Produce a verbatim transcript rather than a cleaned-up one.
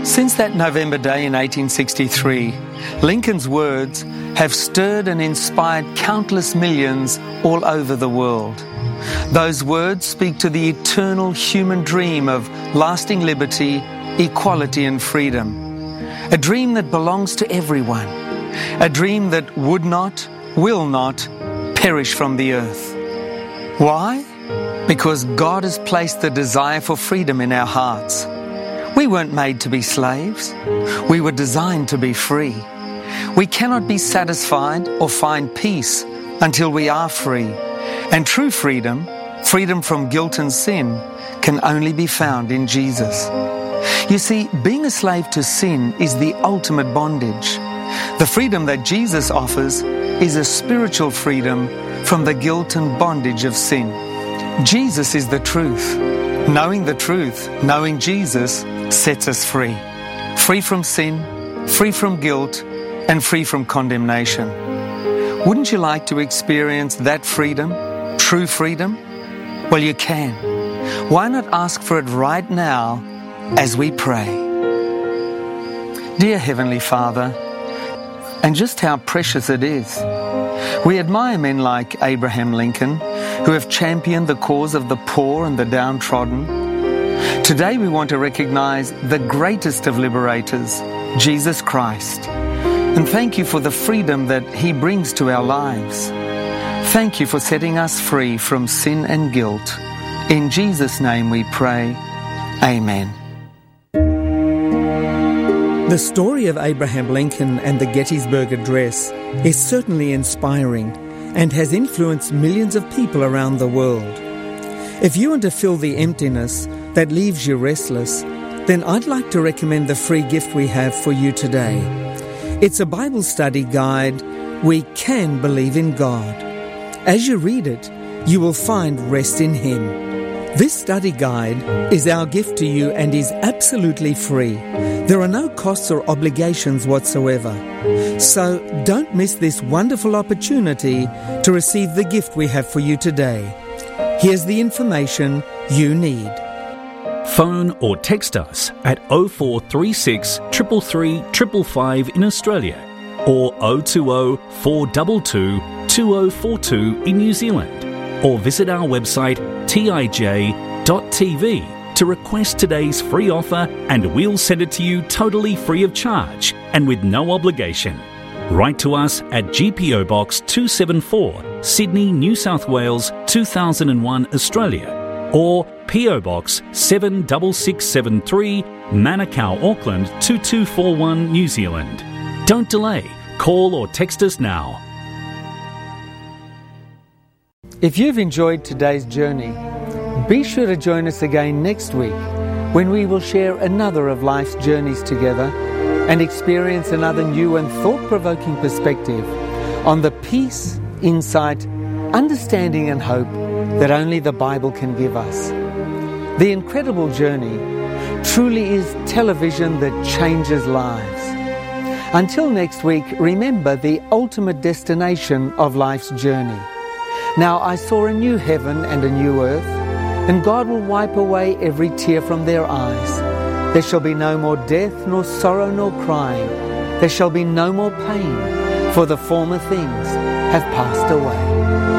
Since that November day in eighteen sixty-three, Lincoln's words have stirred and inspired countless millions all over the world. Those words speak to the eternal human dream of lasting liberty, equality and freedom. A dream that belongs to everyone. A dream that would not, will not, perish from the earth. Why? Because God has placed the desire for freedom in our hearts. We weren't made to be slaves. We were designed to be free. We cannot be satisfied or find peace until we are free. And true freedom, freedom from guilt and sin, can only be found in Jesus. You see, being a slave to sin is the ultimate bondage. The freedom that Jesus offers is a spiritual freedom from the guilt and bondage of sin. Jesus is the truth. Knowing the truth, knowing Jesus, sets us free. Free from sin, free from guilt, and free from condemnation. Wouldn't you like to experience that freedom, true freedom? Well, you can. Why not ask for it right now as we pray? Dear Heavenly Father, and just how precious it is. We admire men like Abraham Lincoln, who have championed the cause of the poor and the downtrodden. Today we want to recognize the greatest of liberators, Jesus Christ, and thank you for the freedom that He brings to our lives. Thank you for setting us free from sin and guilt. In Jesus' name we pray. Amen. The story of Abraham Lincoln and the Gettysburg Address is certainly inspiring and has influenced millions of people around the world. If you want to fill the emptiness that leaves you restless, then I'd like to recommend the free gift we have for you today. It's a Bible study guide, We Can Believe in God. As you read it, you will find rest in Him. This study guide is our gift to you and is absolutely free. There are no costs or obligations whatsoever. So don't miss this wonderful opportunity to receive the gift we have for you today. Here's the information you need. Phone or text us at oh four three six, three three three five five in Australia or oh two oh, four two two, two oh four two in New Zealand, or visit our website t i j dot t v to request today's free offer, and we'll send it to you totally free of charge and with no obligation. Write to us at G P O Box two seventy-four, Sydney, New South Wales two thousand one, Australia, or P O Box seven six six seven three, Manukau, Auckland two two four one, New Zealand. Don't delay. Call or text us now. If you've enjoyed today's journey, be sure to join us again next week when we will share another of life's journeys together and experience another new and thought-provoking perspective on the peace, insight, understanding and hope that only the Bible can give us. The incredible journey truly is television that changes lives. Until next week, remember the ultimate destination of life's journey. Now I saw a new heaven and a new earth, and God will wipe away every tear from their eyes. There shall be no more death, nor sorrow, nor crying. There shall be no more pain, for the former things have passed away.